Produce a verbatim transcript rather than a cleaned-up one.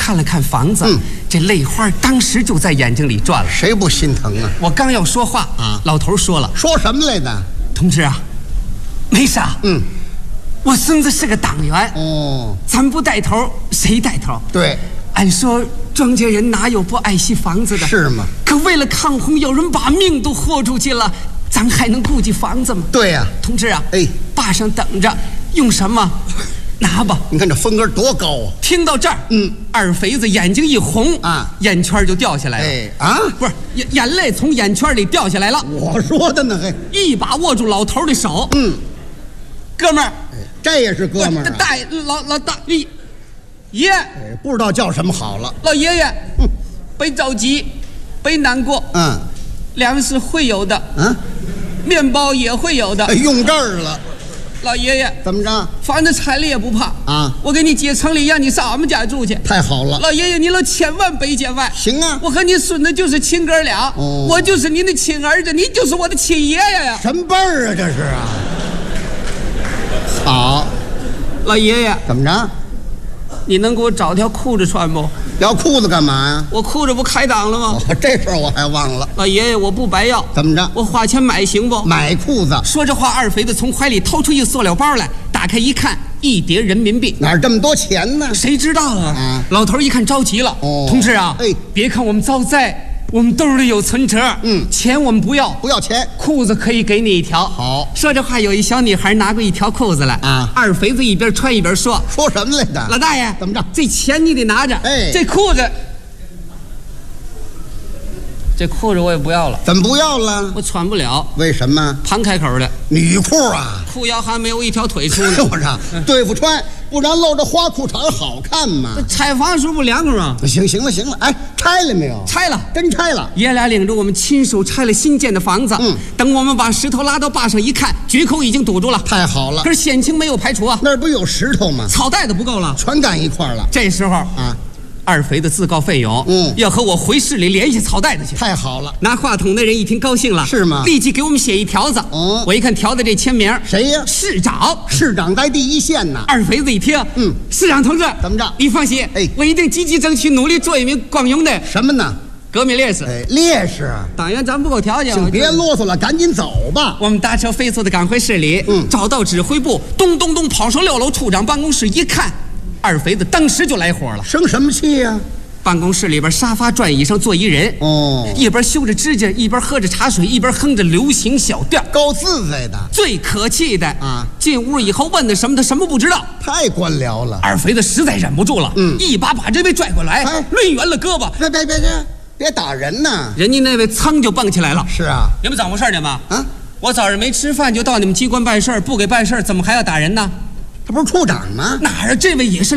看了看房子，嗯，这泪花当时就在眼睛里转了。 谁不心疼啊？ 我刚要说话啊，老头说了， 说什么来的？ 同志啊，没啥，嗯，我孙子是个党员，哦，咱不带头，谁带头？ 对， 按说庄稼人哪有不爱惜房子的？ 是吗？ 可为了抗洪，有人把命都豁出去了，咱还能顾及房子吗？ 对呀， 同志啊，哎，坝上等着，用什么？拿吧！ 你看这风根多高啊！ 听到这儿，嗯，二肥子眼睛一红啊，眼圈就掉下来了。哎啊，不是眼眼泪从眼圈里掉下来了。 我说的呢，嘿， 一把握住老头的手，嗯，哥们儿， 这也是哥们儿、啊。 大老老大爷，爷， 不知道叫什么好了。 老爷爷，嗯，别着急，别难过，嗯，粮食会有的，嗯，面包也会有的。 哎、用这儿了。 老爷爷， 怎么着？ 反正拆了也不怕啊！我给你结城里，让你上俺们家住去。 太好了， 老爷爷，你老千万别见外。 行啊， 我和你孙子就是亲哥俩，哦、我就是您的亲儿子，你就是我的亲爷爷呀！ 什么辈儿啊，这是啊！好， 老爷爷， 怎么着？ 你能给我找条裤子穿不？ 要裤子干嘛呀？ 我裤子不开裆了吗？ 哦、这事儿我还忘了。 老爷爷，我不白要。 怎么着？ 我花钱买行不？ 买裤子。 说这话，二肥子从怀里掏出一塑料包来，打开一看，一叠人民币。 哪儿这么多钱呢？ 谁知道啊？啊老头一看着急了。哦，同志啊，哎，别看我们遭灾。我们兜里有存折，嗯，钱我们不要， 不要钱， 裤子可以给你一条。 好， 说这话，有一小女孩拿过一条裤子来啊。二肥子一边穿一边说：“ 说什么来的？ 老大爷， 怎么着？ 这钱你得拿着，哎，这裤子，这裤子我也不要了。 怎么不要了？ 我穿不了。 为什么？ 盘开口的女裤啊， 裤腰还没有一条腿粗呢。 我说对付穿，不然露着花裤衩好看吗？ 这拆房时候不凉快吗？ 行行了行了，哎，拆了没有？ 拆了， 真拆了。 爷俩领着我们亲手拆了新建的房子。嗯，等我们把石头拉到坝上一看，决口已经堵住了。 太好了， 可是险情没有排除啊。 那儿不有石头吗？ 草带子不够了， 全干一块了。 这时候啊。二肥的自告奋勇，嗯，要和我回市里联系草袋子去。 太好了！ 拿话筒的人一听高兴了， 是吗？ 立即给我们写一条子。哦，我一看条子这签名， 谁呀？ 市长， 市长在第一线呢。 二肥子一听，嗯，市长同志， 怎么着？ 你放心，哎，我一定积极争取，努力做一名光荣的什么呢？ 革命烈士。 哎，烈士， 党员咱不够条件， 请别啰嗦了，赶紧走吧。 我们搭车飞速的赶回市里，嗯，找到指挥部，咚咚咚跑上六楼处长办公室，一看，二肥子当时就来火了， 生什么气呀？ 办公室里边沙发转椅上坐一人，哦，一边修着指甲，一边喝着茶水，一边哼着流行小调， 够自在的。最可气的啊，进屋以后问的什么，他什么不知道， 太官僚了。 二肥子实在忍不住了，嗯，一把把这位拽过来，抡圆了胳膊， 别别别别，别打人呐！ 人家那位噌就蹦起来了。 是啊， 你们怎么回事？你们啊，我早上没吃饭就到你们机关办事，不给办事，怎么还要打人呢？ 他不是处长吗？ 哪儿？这位也是。